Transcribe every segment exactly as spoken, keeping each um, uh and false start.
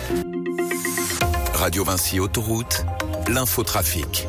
Radio Vinci Autoroute, l'infotrafic.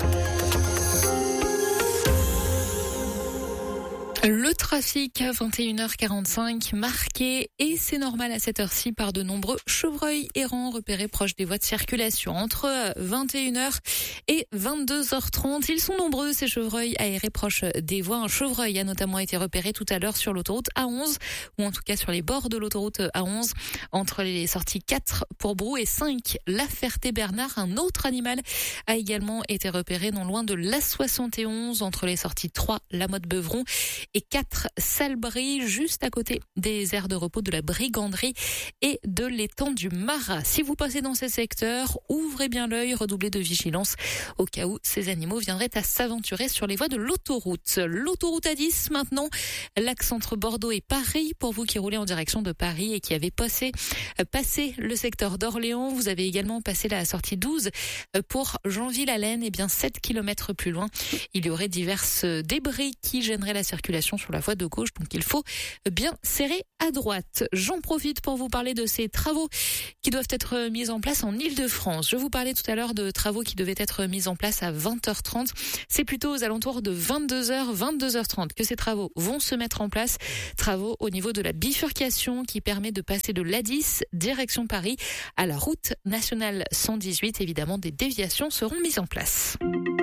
Le trafic à vingt et une heures quarante-cinq marqué, et c'est normal à cette heure-ci, par de nombreux chevreuils errants repérés proches des voies de circulation. Entre vingt et une heures et vingt-deux heures trente, ils sont nombreux ces chevreuils aérés proches des voies. Un chevreuil a notamment été repéré tout à l'heure sur l'autoroute A onze, ou en tout cas sur les bords de l'autoroute A onze, entre les sorties quatre pour Brou et cinq La Ferté-Bernard. Un autre animal a également été repéré non loin de l'A soixante et onze, entre les sorties trois La Motte-Beuvron et quatre Salbris, juste à côté des aires de repos de la Briganderie et de l'étang du Marat. Si vous passez dans ces secteurs, ouvrez bien l'œil, redoublez de vigilance au cas où ces animaux viendraient à s'aventurer sur les voies de l'autoroute. L'autoroute A dix maintenant, l'axe entre Bordeaux et Paris. Pour vous qui roulez en direction de Paris et qui avez passé, passé le secteur d'Orléans, vous avez également passé la sortie douze pour Jeanville-Allaine. Et bien sept kilomètres plus loin, il y aurait divers débris qui gêneraient la circulation sur la voie de gauche, donc il faut bien serrer à droite. J'en profite pour vous parler de ces travaux qui doivent être mis en place en Île-de-France. Je vous parlais tout à l'heure de travaux qui devaient être mis en place à vingt heures trente. C'est plutôt aux alentours de vingt-deux heures, vingt-deux heures trente que ces travaux vont se mettre en place. Travaux au niveau de la bifurcation qui permet de passer de l'A dix direction Paris à la route nationale cent dix-huit. Évidemment, des déviations seront mises en place.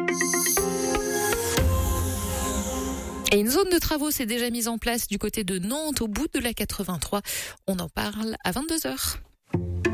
Et une zone de travaux s'est déjà mise en place du côté de Nantes, au bout de la quatre-vingt-trois. On en parle à vingt-deux heures.